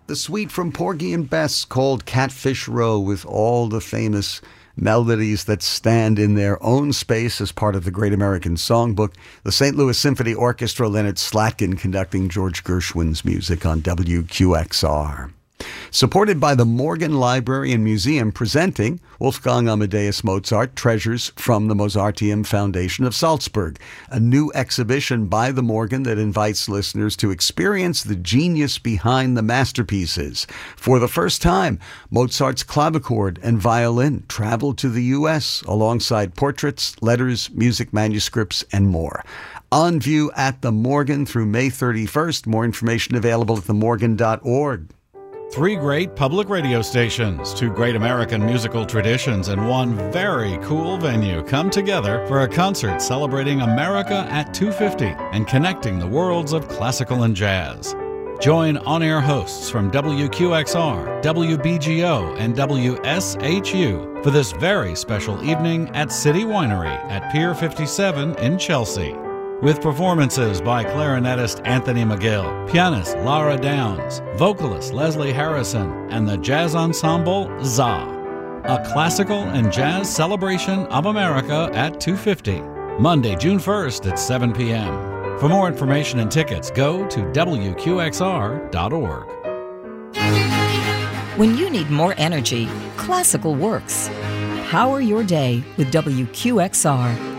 The suite from Porgy and Bess called Catfish Row, with all the famous melodies that stand in their own space as part of the Great American Songbook. The St. Louis Symphony Orchestra, Leonard Slatkin conducting George Gershwin's music on WQXR. Supported by the Morgan Library and Museum, presenting Wolfgang Amadeus Mozart, Treasures from the Mozarteum Foundation of Salzburg, a new exhibition by the Morgan that invites listeners to experience the genius behind the masterpieces. For the first time, Mozart's clavichord and violin travel to the U.S. alongside portraits, letters, music manuscripts, and more. On view at the Morgan through May 31st. More information available at themorgan.org. 3 great public radio stations, 2 great American musical traditions, and 1 very cool venue come together for a concert celebrating America at 250 and connecting the worlds of classical and jazz. Join on-air hosts from WQXR, WBGO, and WSHU for this very special evening at City Winery at Pier 57 in Chelsea. With performances by clarinetist Anthony McGill, pianist Lara Downs, vocalist Leslie Harrison, and the jazz ensemble ZA. A classical and jazz celebration of America at 250, Monday, June 1st at 7 p.m. For more information and tickets, go to WQXR.org. When you need more energy, classical works. Power your day with WQXR.